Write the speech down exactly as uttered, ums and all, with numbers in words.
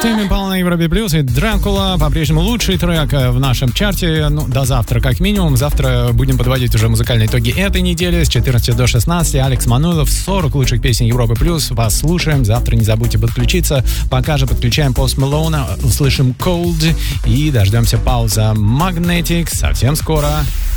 Тэмми Импала на Европе Плюс и Дракула по-прежнему лучший трек в нашем чарте. Ну, до завтра как минимум. Завтра будем подводить уже музыкальные итоги этой недели с четырнадцати до шестнадцати. Алекс Мануилов, сорок лучших песен Европы Плюс. Вас слушаем. Завтра не забудьте подключиться. Пока же подключаем Post Malone, услышим Cold и дождемся пауза Magnetic совсем скоро.